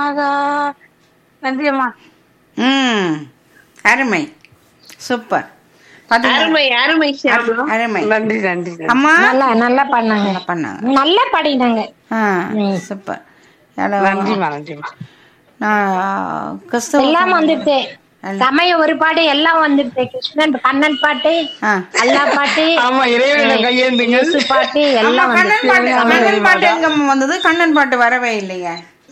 ஆகா. நன்றி அம்மா. ம் அருமை சூப்பர் பாத்தீங்களா? அருமை அருமை ஷியாமளா. அருமை நன்றி நன்றி நன்றி. அம்மா நல்லா பண்ணாங்க, நல்லா பண்ணாங்க. நல்லா பாடினாங்க. ஆ சூப்பர். நன்றிம்மா நன்றிம்மா. நான் கிறிஸ்துவ எல்லாம் வந்துட்டு சமயம் ஒரு பாட்டு எல்லாம் வந்துட்டு, கிருஷ்ணன் கண்ணன் பாட்டு, ஆ. அல்லா பாட்டு, ஆமா, இறைவனை கையேந்துங்க. இயேசு பாட்டு ஆமா, எல்லாம் கண்ணன் பாட்டு வந்துட்டு. கண்ணன் பாட்டு எங்க வந்தது? கண்ணன் பாட்டு வரவே இல்லைங்க.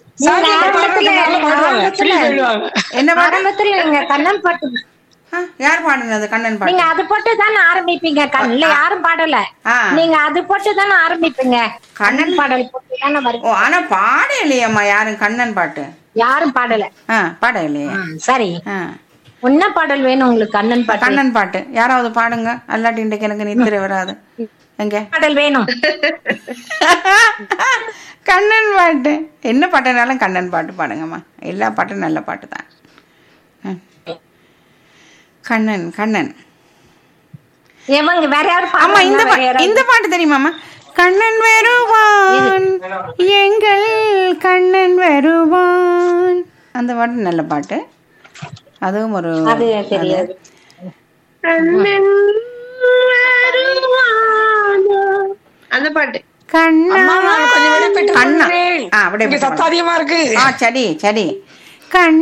என்ன பாட்டு? ஆரம்பத்துல நீங்க கண்ணன் பாட்டு, யார் பாடுனது கண்ணன் பாட்டு? நீங்க அது போட்டு தானே ஆரம்பிப்பீங்க. இல்ல யாரும் பாடல, ஆ. நீங்க அது போட்டு தானே ஆரம்பிப்பீங்க. கண்ணன் பாடல் போட்டு தானே ஓ, வரும். ஆனா பாட இல்லையம்மா யாரும் கண்ணன் பாட்டு. யாரும் பாடல. பாட இல்லையே. சரி, என்ன பாடல் வேணும் உங்களுக்கு? கண்ணன் பாட்டு. கண்ணன் பாட்டு யாராவது பாடுங்க. அல்லாட்டி இன்றைக்கு எனக்கு நித்திரை வராது. எங்க பாடல் வேணும்? கண்ணன் பாட்டு என்ன பாட்டுனாலும் கண்ணன் பாட்டு பாடுங்கம்மா. எல்லா பாட்டும் நல்ல பாட்டு தான். கண்ணன் கண்ணன். ஏமாங்க வேற யாரும் ஆமா, இந்த பாட்டு தெரியுமாம்மா? கண்ணன் வருவான் எங்கள் கண்ணன் வருவான். அந்த பாட்டு நல்ல பாட்டு. அதுவும் ஒரு அது தெரியாது. அந்த பாட்டு கண்ணா கொஞ்சம் வெளியே போயிட்டு கண்ணா. வாங்களேன். அப்படியே இங்க சத்தம் அதிகமா இருக்கு. சரி சரி. கண்